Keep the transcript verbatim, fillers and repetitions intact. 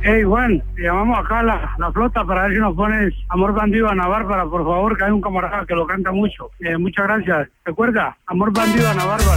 Hey Juan, te llamamos acá a la, la flota para ver si nos pones Amor Bandido Ana Bárbara, por favor, que hay un camarada que lo canta mucho. Eh, muchas gracias. ¿Recuerda? Amor Bandido Ana Bárbara.